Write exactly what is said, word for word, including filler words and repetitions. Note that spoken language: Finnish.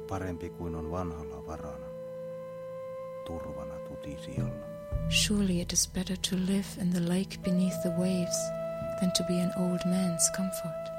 Parempi kuin on vanhalla varana, turvana tutisijolla. Surely it is better to live in the lake beneath the waves than to be an old man's comfort.